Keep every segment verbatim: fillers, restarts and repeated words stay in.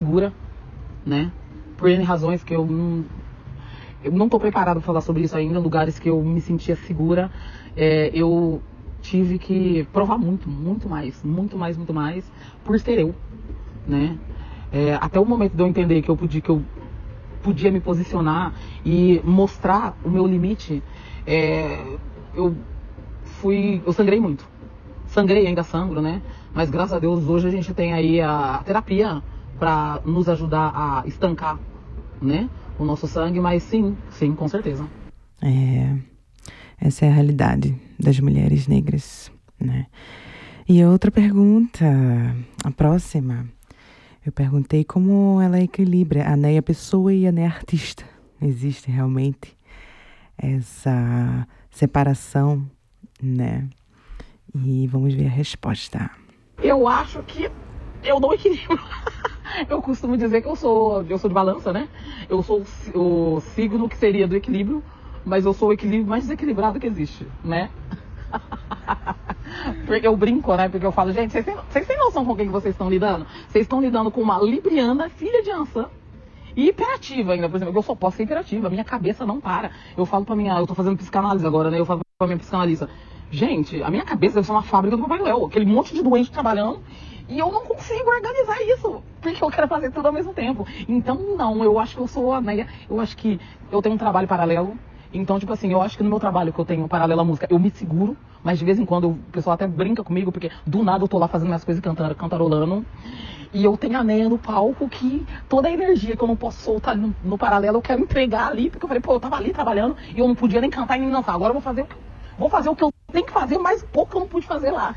insegura, né? Por N razões que eu não... Eu não tô preparada para falar sobre isso ainda, lugares que eu me sentia segura. É, eu tive que provar muito, muito mais, muito mais, muito mais, por ser eu, né? É, até o momento de eu entender que eu podia, que eu podia me posicionar e mostrar o meu limite, é, eu fui, eu sangrei muito. Sangrei, ainda sangro, né? Mas graças a Deus hoje a gente tem aí a terapia para nos ajudar a estancar, né, o nosso sangue, mas sim, sim, com certeza. É, essa é a realidade das mulheres negras, né? E outra pergunta, a próxima, eu perguntei como ela equilibra a Neia pessoa e a Neia artista. Existe realmente essa separação, né? E vamos ver a resposta. Eu acho que eu dou equilíbrio. Eu costumo dizer que eu sou, eu sou de balança, né? Eu sou o, o signo que seria do equilíbrio, mas eu sou o equilíbrio mais desequilibrado que existe, né? Porque eu brinco, né? Porque eu falo, gente, vocês têm, vocês têm noção com quem que vocês estão lidando? Vocês estão lidando com uma libriana, filha de Ançã, e hiperativa ainda, por exemplo. Eu só posso ser hiperativa, minha cabeça não para. Eu falo pra minha, eu tô fazendo psicanálise agora, né? Eu falo pra minha psicanalista, gente, a minha cabeça deve ser uma fábrica do Papai Noel, aquele monte de doente trabalhando, e eu não consigo organizar isso, porque eu quero fazer tudo ao mesmo tempo. Então, não, eu acho que eu sou a Neia, eu acho que eu tenho um trabalho paralelo. Então, tipo assim, eu acho que no meu trabalho que eu tenho paralelo à música, eu me seguro, mas de vez em quando eu, o pessoal até brinca comigo, porque do nada eu tô lá fazendo minhas coisas cantando, cantarolando. E eu tenho a Neia no palco que toda a energia que eu não posso soltar no, no paralelo, eu quero entregar ali, porque eu falei, pô, eu tava ali trabalhando e eu não podia nem cantar e nem dançar. Agora eu vou fazer o que, vou fazer o que eu tenho que fazer, mais pouco que eu não pude fazer lá.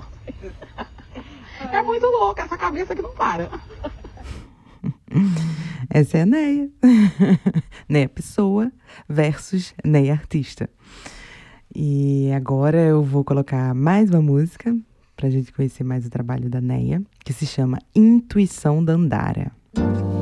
É muito louca essa cabeça que não para. Essa é a Neia. Neia pessoa versus Neia artista. E agora eu vou colocar mais uma música pra gente conhecer mais o trabalho da Neia, que se chama Intuição Dandara.